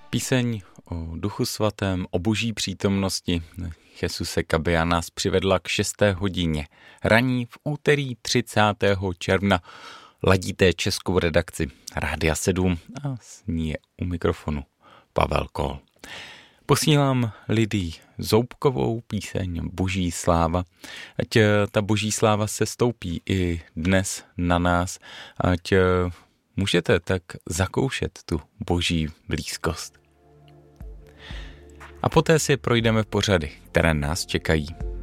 Píseň o Duchu svatém, o boží přítomnosti Jesuse Kabia nás přivedla k 6. hodině. Raní v úterý 30. června ladíte českou redakci Rádia 7 a s ní je u mikrofonu Pavel Kol. Posílám Lidii Zoubkovou píseň Boží sláva. Ať ta boží sláva se stoupí i dnes na nás, ať můžete tak zakoušet tu boží blízkost. A poté si projdeme pořady, které nás čekají.